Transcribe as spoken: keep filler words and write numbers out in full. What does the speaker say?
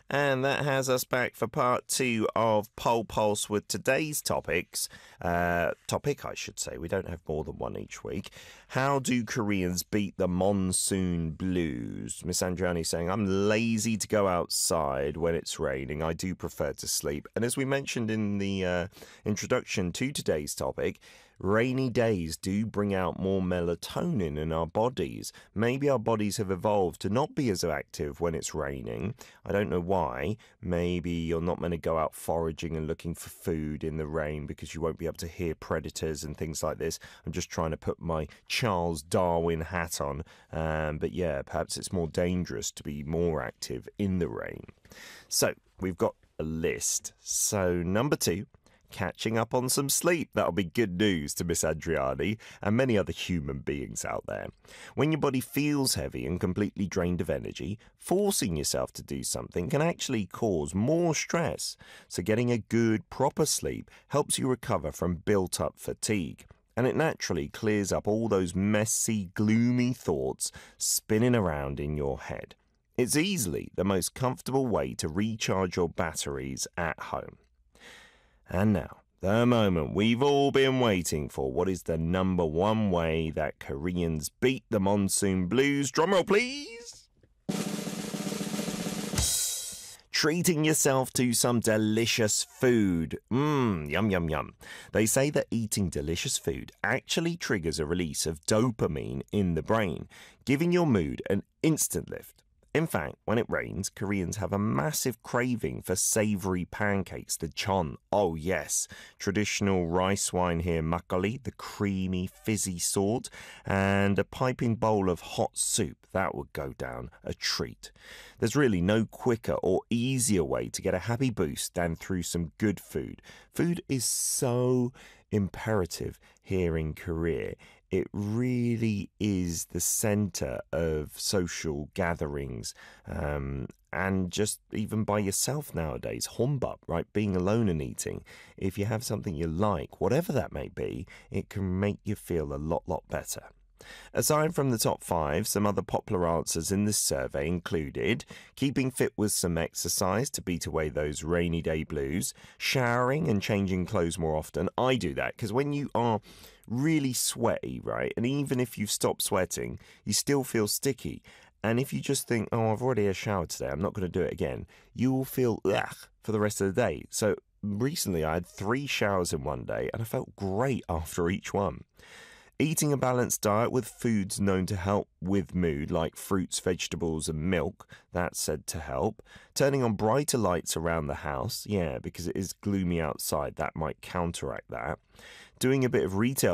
And that has us back for part two of Pole Pulse with today's topics. Uh, topic, I should say. We don't have more than one each week. How do Koreans beat the monsoon blues? Miss Andriani saying, I'm lazy to go outside when it's raining. I do prefer to sleep. And as we mentioned in the uh, introduction to today's topic, rainy days do bring out more melatonin in our bodies. Maybe our bodies have evolved to not be as active when it's raining. I don't know why. Maybe you're not meant to go out foraging and looking for food in the rain because you won't be able to hear predators and things like this. I'm just trying to put my Charles Darwin hat on. Um, but yeah, perhaps it's more dangerous to be more active in the rain. So we've got a list. So number two, catching up on some sleep. That'll be good news to Miss Andriani and many other human beings out there. When your body feels heavy and completely drained of energy, forcing yourself to do something can actually cause more stress. So getting a good, proper sleep helps you recover from built-up fatigue. And it naturally clears up all those messy, gloomy thoughts spinning around in your head. It's easily the most comfortable way to recharge your batteries at home. And now, the moment we've all been waiting for. What is the number one way that Koreans beat the monsoon blues? Drumroll, please! Treating yourself to some delicious food. Mmm, yum, yum, yum. They say that eating delicious food actually triggers a release of dopamine in the brain, giving your mood an instant lift. In fact, when it rains, Koreans have a massive craving for savoury pancakes, the chon. Oh yes, traditional rice wine here, makgeolli, the creamy, fizzy sort, and a piping bowl of hot soup. That would go down a treat. There's really no quicker or easier way to get a happy boost than through some good food. Food is so imperative here in Korea. It really is the center of social gatherings um, and just even by yourself nowadays. Hombap, right? Being alone and eating. If you have something you like, whatever that may be, it can make you feel a lot, lot better. Aside from the top five, some other popular answers in this survey included keeping fit with some exercise to beat away those rainy day blues, showering and changing clothes more often. I do that because when you are really sweaty, right, and even if you've stopped sweating, you still feel sticky. And if you just think, oh, I've already had a shower today, I'm not going to do it again, you will feel ugh for the rest of the day. So recently I had three showers in one day and I felt great after each one. Eating a balanced diet with foods known to help with mood, like fruits, vegetables and milk, that's said to help. Turning on brighter lights around the house, yeah, because it is gloomy outside, that might counteract that. Doing a bit of retail